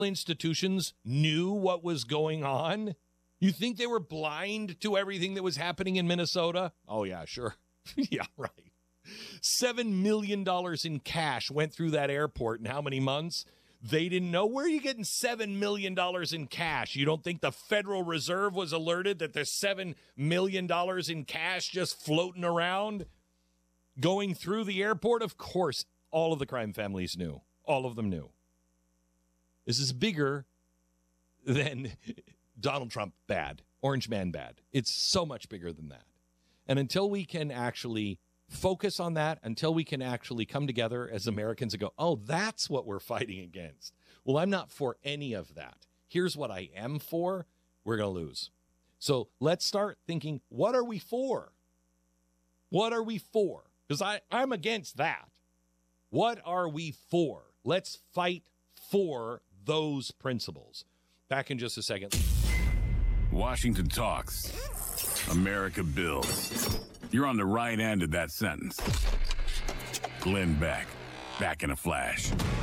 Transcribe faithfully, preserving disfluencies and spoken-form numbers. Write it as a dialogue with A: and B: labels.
A: institutions knew what was going on? You think they were blind to everything that was happening in Minnesota? Oh, yeah, sure. Yeah, right. Seven million dollars in cash went through that airport in how many months? They didn't know. Where are you getting seven million dollars in cash? You don't think the Federal Reserve was alerted that there's seven million dollars in cash just floating around going through the airport? Of course, all of the crime families knew. All of them knew. This is bigger than Donald Trump bad, Orange Man bad. It's so much bigger than that. And until we can actually focus on that, until we can actually come together as Americans and go, oh, that's what we're fighting against. Well, I'm not for any of that. Here's what I am for. We're going to lose. So let's start thinking, what are we for? What are we for? Because I I'm against that. What are we for? Let's fight for those principles. Back in just a second.
B: Washington talks. America builds. You're on the right end of that sentence. Glenn Beck, back in a flash.